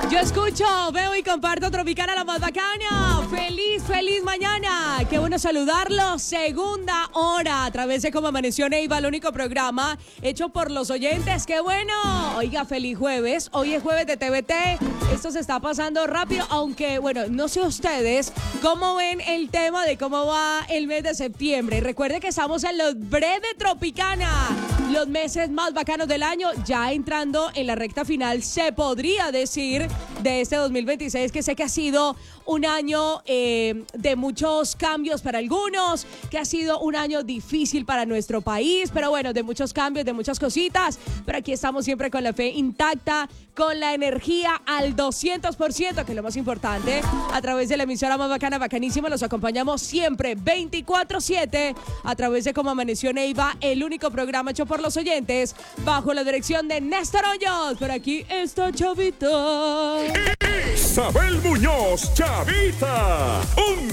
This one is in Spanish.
Yo escucho, veo y comparto Tropicana, la más bacana. Feliz mañana. Qué bueno saludarlos. Segunda hora a través de Cómo Amaneció Neiva, el único programa hecho por los oyentes. Qué bueno. Oiga, feliz jueves. Hoy es jueves de TVT. Esto se está pasando rápido, aunque, bueno, no sé ustedes cómo ven el tema de cómo va el mes de septiembre. Recuerde que estamos en los breves Tropicana, los meses más bacanos del año, ya entrando en la recta final, se podría decir, de este 2026, que sé que ha sido un año de muchos cambios para algunos, que ha sido un año difícil para nuestro país, pero bueno, de muchos cambios, de muchas cositas, pero aquí estamos siempre con la fe intacta, con la energía al 200%, que es lo más importante, a través de la emisora más bacana, bacanísima, los acompañamos siempre 24/7 a través de Cómo Amaneció Neiva, el único programa hecho por los oyentes, bajo la dirección de Néstor Hoyos. Por aquí está Chavita. Isabel Muñoz, Chavita, un